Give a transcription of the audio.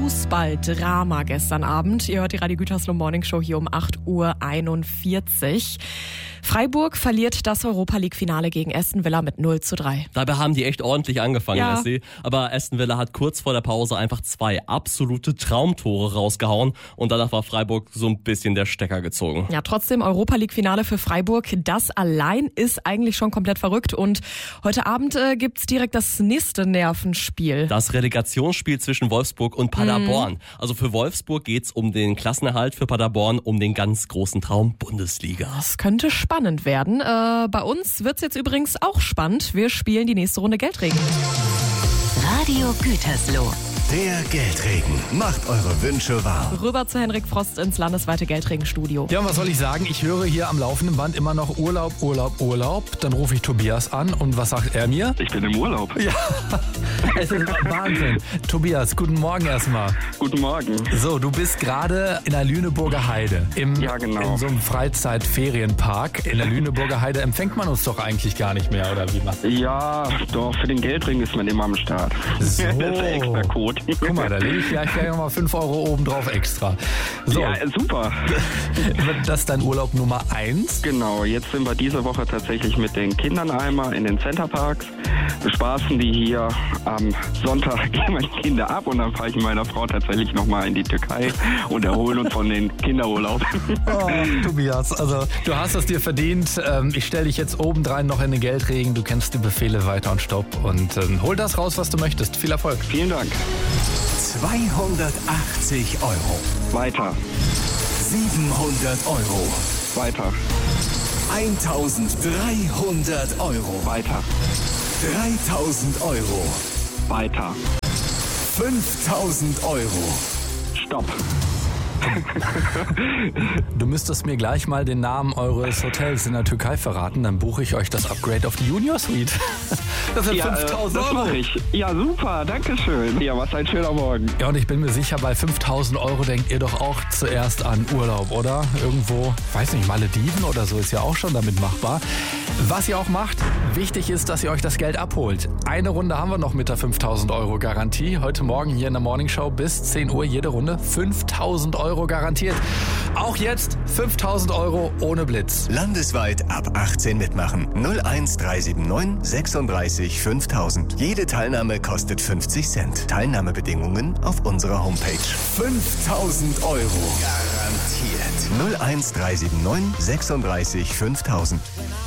Fußballdrama gestern Abend. Ihr hört die Radio Gütersloh Morning Show hier um 8:41 Uhr. Freiburg verliert das Europa-League-Finale gegen Aston Villa mit 0:3. Dabei haben die echt ordentlich angefangen, Ja. Messi. Aber Aston Villa hat kurz vor der Pause einfach 2 absolute Traumtore rausgehauen. Und danach war Freiburg so ein bisschen der Stecker gezogen. Ja, trotzdem Europa-League-Finale für Freiburg. Das allein ist eigentlich schon komplett verrückt. Und heute Abend gibt's direkt das nächste Nervenspiel. Das Relegationsspiel zwischen Wolfsburg und Paderborn. Also für Wolfsburg geht's um den Klassenerhalt, für Paderborn um den ganz großen Traum Bundesliga. Das könnte spannend werden. Bei uns wird's jetzt übrigens auch spannend. Wir spielen die nächste Runde Geldregen. Radio Gütersloh. Der Geldregen macht eure Wünsche wahr. Rüber zu Henrik Frost ins landesweite Geldregenstudio. Ja, und was soll ich sagen? Ich höre hier am laufenden Band immer noch Urlaub, Urlaub, Urlaub. Dann rufe ich Tobias an und was sagt er mir? Ich bin im Urlaub. Ja, es ist Wahnsinn. Tobias, guten Morgen erstmal. Guten Morgen. So, du bist gerade in der Lüneburger Heide. Ja, genau. In so einem Freizeitferienpark. In der Lüneburger Heide empfängt man uns doch eigentlich gar nicht mehr, oder wie macht Ja, doch, für den Geldring ist man immer am Start. So. Das ist der extra Code. Guck mal, da lege ich gleich nochmal 5 Euro oben drauf extra. So, Ja, super. das ist dein Urlaub Nummer 1. Genau, jetzt sind wir diese Woche tatsächlich mit den Kindern einmal in den Centerparks. Bespaßen die hier. Am Sonntag gehen meine Kinder ab und dann fahre ich mit meiner Frau tatsächlich nochmal in die Türkei und erholen uns von den Kinderurlaub. Oh, Tobias, also du hast es dir verdient. Ich stelle dich jetzt obendrein noch in den Geldregen. Du kennst die Befehle weiter und stopp und hol das raus, was du möchtest. Viel Erfolg. Vielen Dank. 280 Euro. Weiter, 700 Euro. weiter, 1300 Euro. weiter, 3000 Euro. weiter. 5000 Euro. Stopp. Du müsstest mir gleich mal den Namen eures Hotels in der Türkei verraten, dann buche ich euch das Upgrade auf die Junior Suite. Das sind 5000 das Euro. mache ich. Ja, super, danke schön. Ja, was ein schöner Morgen. Ja, und ich bin mir sicher, bei 5000 Euro denkt ihr doch auch zuerst an Urlaub, oder? Irgendwo, weiß nicht, Malediven oder so ist ja auch schon damit machbar. Was ihr auch macht, wichtig ist, dass ihr euch das Geld abholt. Eine Runde haben wir noch mit der 5000 Euro Garantie. Heute Morgen hier in der Morning Show bis 10 Uhr jede Runde 5000 Euro garantiert. Auch jetzt 5000 Euro ohne Blitz. Landesweit ab 18 mitmachen. 01379 36 5000. Jede Teilnahme kostet 50 Cent. Teilnahmebedingungen auf unserer Homepage. 5000 Euro. Garantiert. 01379 36 5000.